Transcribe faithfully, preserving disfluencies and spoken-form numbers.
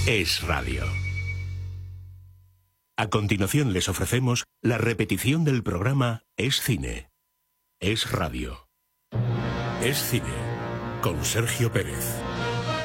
Es Radio. A continuación les ofrecemos la repetición del programa Es Cine. Es Radio. Es Cine, con Sergio Pérez.